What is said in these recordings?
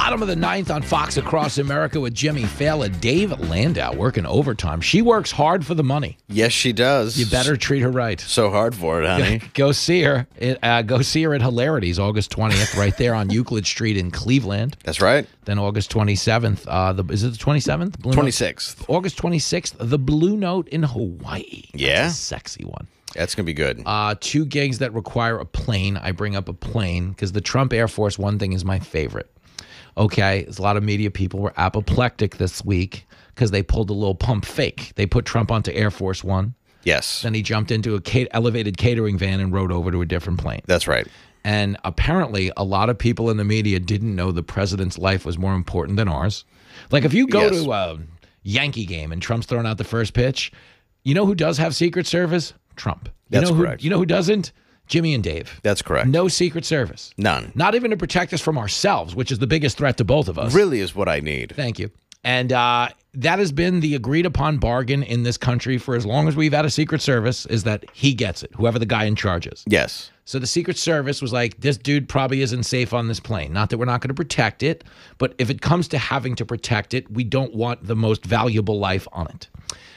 Bottom of the ninth on Fox Across America with Jimmy Fallon. Dave Landau working overtime. She works hard for the money. Yes, she does. You better treat her right. So hard for it, honey. Go see her. Go see her at Hilarities, August 20th, right there on Euclid Street in Cleveland. That's right. Then August 27th. Is it the 27th? 26th. August 26th, the Blue Note in Hawaii. Yeah. That's a sexy one. That's going to be good. 2 gigs that require a plane. I bring up a plane because the Trump Air Force One thing is my favorite. Okay, there's a lot of media people were apoplectic this week because they pulled a little pump fake. They put Trump onto Air Force One. Yes. Then he jumped into a elevated catering van and rode over to a different plane. That's right. And apparently a lot of people in the media didn't know the president's life was more important than ours. Like if you go to a Yankee game and Trump's throwing out the first pitch, you know who does have Secret Service? Trump. That's correct. You know who doesn't? Jimmy and Dave. That's correct. No Secret Service. None. Not even to protect us from ourselves, which is the biggest threat to both of us. Really is what I need. Thank you. And that has been the agreed upon bargain in this country for as long as we've had a Secret Service, is that he gets it, whoever the guy in charge is. Yes. So the Secret Service was like, this dude probably isn't safe on this plane. Not that we're not going to protect it, but if it comes to having to protect it, we don't want the most valuable life on it.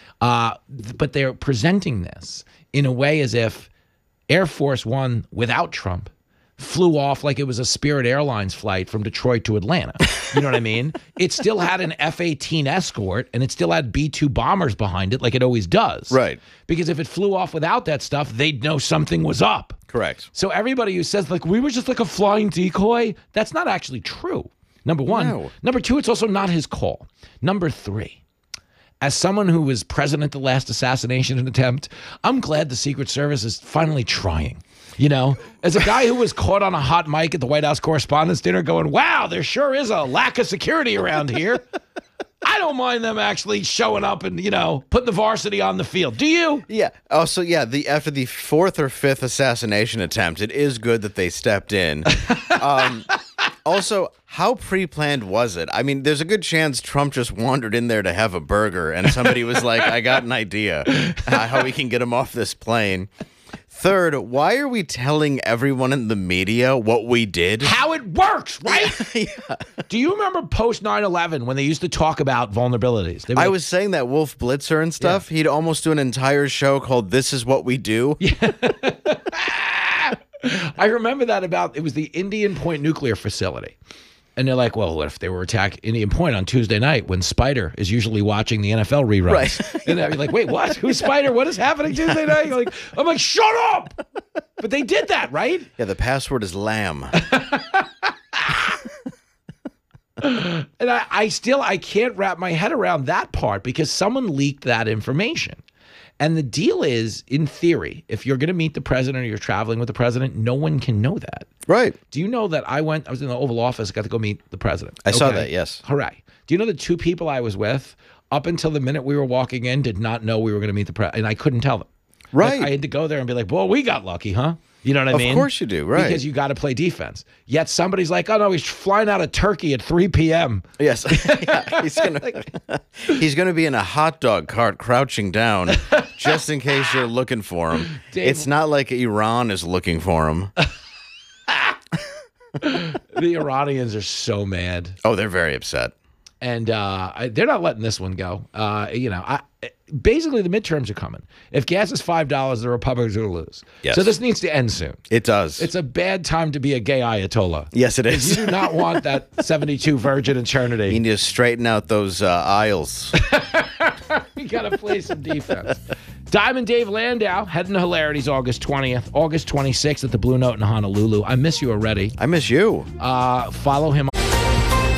But they're presenting this in a way as if Air Force One without Trump flew off like it was a Spirit Airlines flight from Detroit to Atlanta. You know what I mean? It still had an F-18 escort, and it still had B-2 bombers behind it like it always does. Right. Because if it flew off without that stuff, they'd know something was up. Correct. So everybody who says, like, we were just like a flying decoy, that's not actually true. Number one. No. Number two, it's also not his call. Number three, as someone who was president at the last assassination attempt, I'm glad the Secret Service is finally trying. You know, as a guy who was caught on a hot mic at the White House Correspondents' Dinner going, wow, there sure is a lack of security around here. I don't mind them actually showing up and, you know, putting the varsity on the field. Do you? Yeah. Also, yeah, after the 4th or 5th assassination attempt, it is good that they stepped in. Also, how pre-planned was it? I mean, there's a good chance Trump just wandered in there to have a burger and somebody was like, I got an idea how we can get him off this plane. Third, why are we telling everyone in the media what we did? How it works, right? Yeah. Do you remember post 9/11 when they used to talk about vulnerabilities? They were I like, was saying that Wolf Blitzer and stuff, he'd almost do an entire show called This Is What We Do. I remember that it was the Indian Point nuclear facility. And they're like, well, what if they were attacking Indian Point on Tuesday night when Spider is usually watching the NFL reruns? Right. And I'd be like, wait, what? Who's Spider? What is happening Tuesday night? I'm like, shut up! But they did that, right? Yeah, the password is lamb. And I can't wrap my head around that part because someone leaked that information. And the deal is, in theory, if you're going to meet the president or you're traveling with the president, no one can know that. Right. Do you know that I was in the Oval Office, got to go meet the president? I saw that, yes. Hooray. Do you know the 2 people I was with, up until the minute we were walking in, did not know we were going to meet the president, and I couldn't tell them. Right. Like, I had to go there and be like, well, we got lucky, huh? You know what I mean? Of course you do, right. Because you got to play defense. Yet somebody's like, oh, no, he's flying out of Turkey at 3 p.m. Yes. Yeah, he's gonna be in a hot dog cart crouching down just in case you're looking for him. Dave, it's not like Iran is looking for him. The Iranians are so mad. Oh, they're very upset. And they're not letting this one go. Basically, the midterms are coming. If gas is $5, the Republicans are going to lose. Yes. So this needs to end soon. It does. It's a bad time to be a gay Ayatollah. Yes, it is. You do not want that 72 virgin eternity. You need to straighten out those aisles. You got to play some defense. Diamond Dave Landau heading to Hilarities August 20th, August 26th at the Blue Note in Honolulu. I miss you already. I miss you. Follow him.